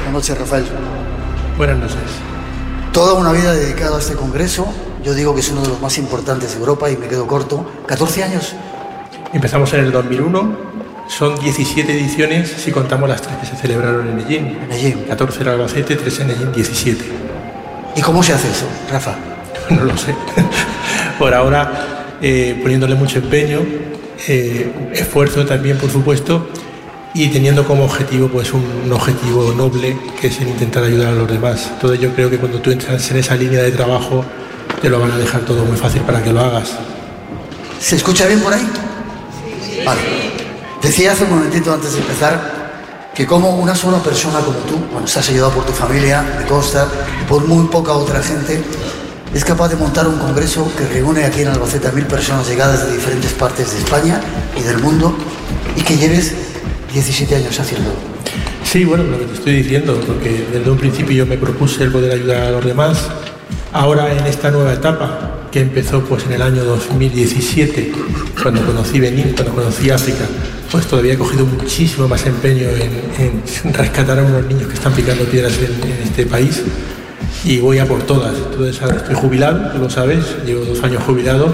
Buenas noches, Rafael. Buenas noches. Toda una vida dedicada a este congreso. Yo digo que es uno de los más importantes de Europa y me quedo corto. ¿14 años? Empezamos en el 2001. Son 17 ediciones si contamos las 3 que se celebraron en Medellín. 14 en Albacete, 3 en Medellín, 17. ¿Y cómo se hace eso, Rafa? No lo sé. Por ahora, poniéndole mucho empeño, esfuerzo también, por supuesto, y teniendo como objetivo pues un objetivo noble, que es el intentar ayudar a los demás. Entonces yo creo que cuando tú entras en esa línea de trabajo, te lo van a dejar todo muy fácil para que lo hagas. ¿Se escucha bien por ahí? Sí. Vale. Decía hace un momentito antes de empezar que como una sola persona como tú, bueno, estás ayudado por tu familia, me consta, por muy poca otra gente, es capaz de montar un congreso que reúne aquí en Albacete a 1000 personas llegadas de diferentes partes de España y del mundo, y que lleves 17 años haciéndolo. Sí, bueno, lo que te estoy diciendo, porque desde un principio yo me propuse el poder ayudar a los demás. Ahora en esta nueva etapa, que empezó pues en el año 2017, cuando conocí Benín, cuando conocí África, pues todavía he cogido muchísimo más empeño en rescatar a unos niños que están picando piedras en este país, y voy a por todas. Entonces ahora estoy jubilado, tú lo sabes, llevo 2 años jubilado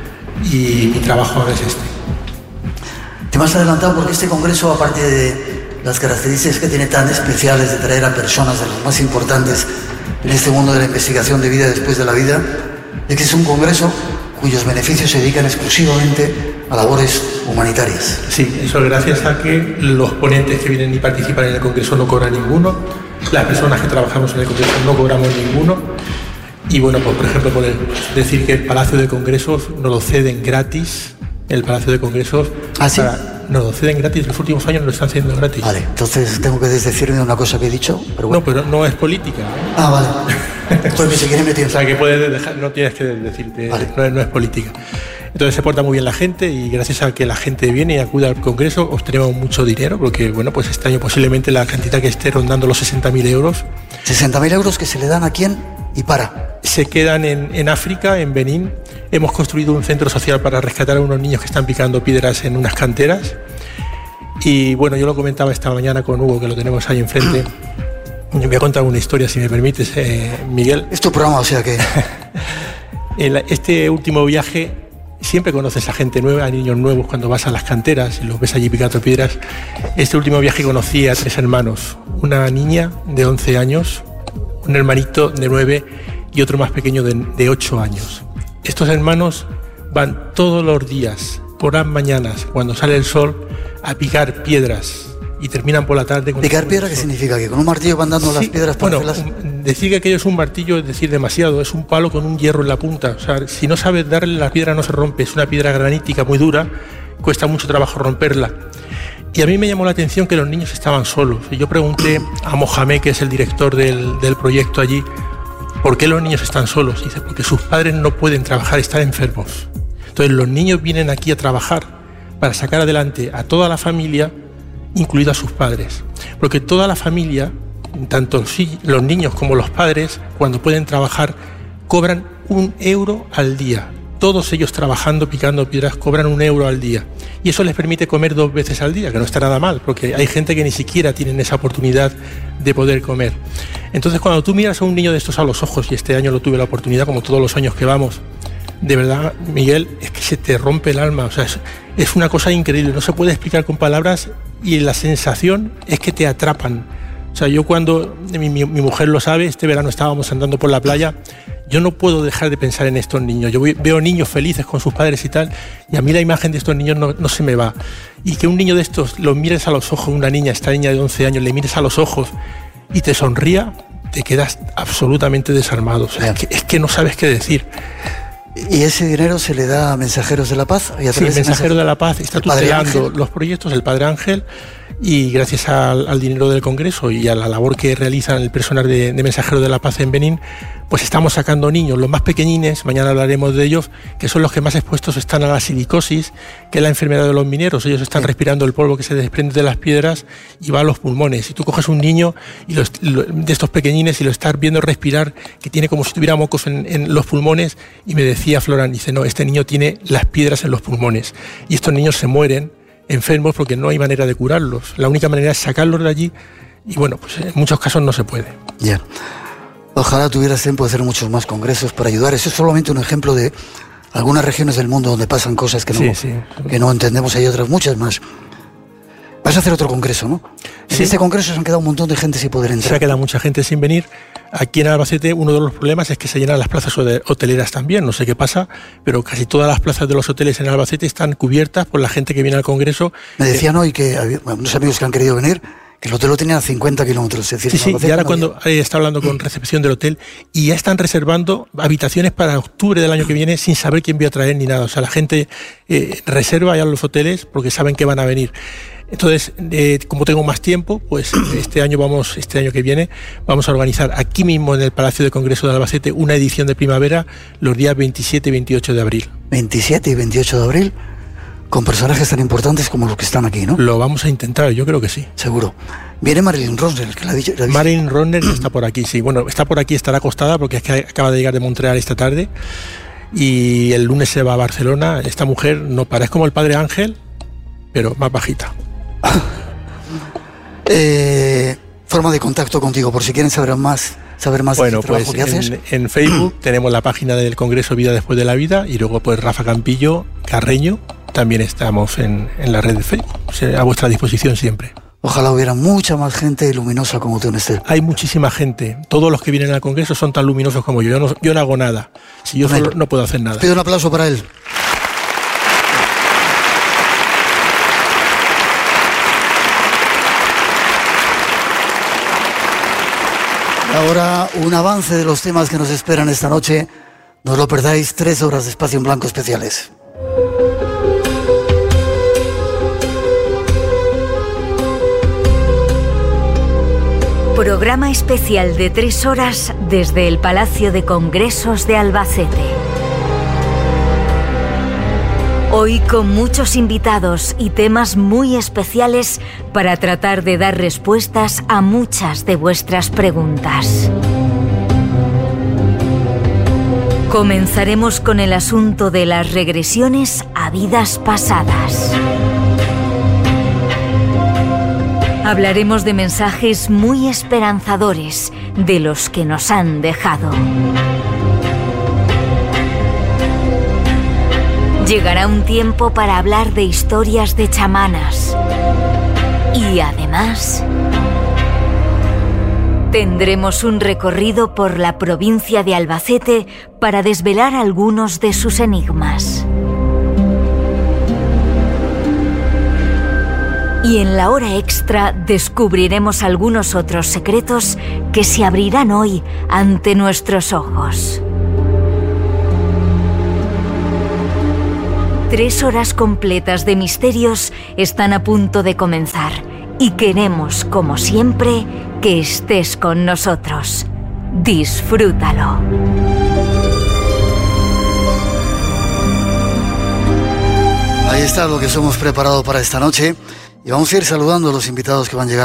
y mi trabajo ahora es este. Te me has adelantado porque este congreso, aparte de las características que tiene tan especiales de traer a personas de los más importantes en este mundo de la investigación de vida después de la vida, es que es un congreso cuyos beneficios se dedican exclusivamente a labores humanitarias. Sí, eso es gracias a que los ponentes que vienen y participan en el congreso no cobran ninguno, las personas que trabajamos en el congreso no cobramos ninguno, y bueno, pues por ejemplo, poder decir que el Palacio de Congresos nos lo ceden gratis. El Palacio de Congresos ¿sí? Nos lo ceden gratis, los últimos años nos lo están cediendo gratis. Vale, entonces tengo que desdecirme una cosa que he dicho, pero bueno. No, pero no es política. Vale. Pues si quieres meter. O sea, que puedes dejar, no tienes que decirte, vale. no es política. Entonces se porta muy bien la gente, y gracias a que la gente viene y acude al Congreso obtenemos mucho dinero, porque bueno, pues este año posiblemente la cantidad que esté rondando los 60.000 euros. ¿60.000 euros que se le dan a quién y para? Se quedan en África, en Benín. Hemos construido un centro social para rescatar a unos niños que están picando piedras en unas canteras. Y bueno, yo lo comentaba esta mañana con Hugo, que lo tenemos ahí enfrente. Yo voy a contar una historia, si me permites, Miguel. Es tu programa, o sea que... Este último viaje, siempre conoces a gente nueva, a niños nuevos, cuando vas a las canteras y los ves allí picando piedras. Este último viaje conocí a 3 hermanos. Una niña de 11 años, un hermanito de 9 y otro más pequeño de 8 años. Estos hermanos van todos los días, por las mañanas, cuando sale el sol, a picar piedras, y terminan por la tarde. ¿Picar piedra qué significa? ¿Que con un martillo van dando las piedras para hacerlas? Decir que aquello es un martillo es decir demasiado, es un palo con un hierro en la punta. O sea, si no sabes darle, la piedra no se rompe, es una piedra granítica muy dura, cuesta mucho trabajo romperla. Y a mí me llamó la atención que los niños estaban solos. Y yo pregunté a Mohamed, que es el director del proyecto allí, ¿por qué los niños están solos? Y dice, porque sus padres no pueden trabajar, están enfermos. Entonces los niños vienen aquí a trabajar para sacar adelante a toda la familia, incluidos a sus padres. Porque toda la familia, tanto los niños como los padres, cuando pueden trabajar, cobran 1 euro al día. Todos ellos trabajando, picando piedras, cobran 1 euro al día. Y eso les permite comer 2 veces al día, que no está nada mal, porque hay gente que ni siquiera tiene esa oportunidad de poder comer. Entonces, cuando tú miras a un niño de estos a los ojos, y este año lo tuve la oportunidad, como todos los años que vamos, de verdad, Miguel, es que se te rompe el alma. O sea, es una cosa increíble, no se puede explicar con palabras, y la sensación es que te atrapan. O sea, yo cuando, mi mujer lo sabe, este verano estábamos andando por la playa, yo no puedo dejar de pensar en estos niños. Yo veo niños felices con sus padres y tal, y a mí la imagen de estos niños no se me va. Y que un niño de estos lo mires a los ojos, una niña, esta niña de 11 años, le mires a los ojos y te sonría, te quedas absolutamente desarmado. O sea, es que no sabes qué decir. ¿Y ese dinero se le da a Mensajeros de la Paz? Sí, Mensajeros de la Paz está tutelando los proyectos, el Padre Ángel, y gracias al dinero del Congreso y a la labor que realizan el personal de Mensajeros de la Paz en Benín, pues estamos sacando niños, los más pequeñines, mañana hablaremos de ellos, que son los que más expuestos están a la silicosis, que es la enfermedad de los mineros. Ellos están respirando el polvo que se desprende de las piedras y va a los pulmones. Si tú coges un niño de estos pequeñines y lo estás viendo respirar, que tiene como si tuviera mocos en los pulmones, y me decía Florán, dice, no, este niño tiene las piedras en los pulmones, y estos niños se mueren enfermos porque no hay manera de curarlos. La única manera es sacarlos de allí y bueno, pues en muchos casos no se puede. Ya. Ojalá tuvieras tiempo de hacer muchos más congresos para ayudar. Eso es solamente un ejemplo de algunas regiones del mundo donde pasan cosas que no entendemos. Hay otras muchas más. Vas a hacer otro congreso, ¿no? En este congreso se han quedado un montón de gente sin poder entrar. Se ha quedado mucha gente sin venir. Aquí en Albacete uno de los problemas es que se llenan las plazas hoteleras también. No sé qué pasa, pero casi todas las plazas de los hoteles en Albacete están cubiertas por la gente que viene al congreso. Me decían hoy que había unos amigos que han querido venir, que el hotel lo tenía a 50 kilómetros. Es decir, sí, y ahora cuando está hablando con recepción del hotel y ya están reservando habitaciones para octubre del año que viene sin saber quién voy a traer ni nada. O sea, la gente reserva ya los hoteles porque saben que van a venir. Entonces, como tengo más tiempo, pues este año que viene, vamos a organizar aquí mismo en el Palacio de Congreso de Albacete una edición de primavera los días 27 y 28 de abril. 27 y 28 de abril, con personajes tan importantes como los que están aquí, ¿no? Lo vamos a intentar, yo creo que sí. Seguro. Viene Marilyn Ronner, que la ha dicho. Marilyn Ronner está por aquí, sí. Bueno, está por aquí, estará acostada porque es que acaba de llegar de Montreal esta tarde y el lunes se va a Barcelona. Esta mujer no para, es como el Padre Ángel, pero más bajita. Forma de contacto contigo, por si quieren saber más bueno, del trabajo que haces. En Facebook tenemos la página del Congreso Vida Después de la Vida y luego pues Rafa Campillo Carreño, también estamos en la red de Facebook, a vuestra disposición siempre. Ojalá hubiera mucha más gente luminosa como tú en este. Hay muchísima gente, todos los que vienen al Congreso son tan luminosos como yo no hago nada, si yo solo no puedo hacer nada. Pido un aplauso para él. Ahora un avance de los temas que nos esperan esta noche. No lo perdáis, 3 horas de Espacio en Blanco especiales. Programa especial de 3 horas desde el Palacio de Congresos de Albacete. Hoy con muchos invitados y temas muy especiales para tratar de dar respuestas a muchas de vuestras preguntas. Comenzaremos con el asunto de las regresiones a vidas pasadas. Hablaremos de mensajes muy esperanzadores de los que nos han dejado. Llegará un tiempo para hablar de historias de chamanas. Y además, tendremos un recorrido por la provincia de Albacete para desvelar algunos de sus enigmas. Y en la hora extra descubriremos algunos otros secretos que se abrirán hoy ante nuestros ojos. 3 horas completas de misterios están a punto de comenzar y queremos, como siempre, que estés con nosotros. Disfrútalo. Ahí está lo que os hemos preparado para esta noche y vamos a ir saludando a los invitados que van llegando.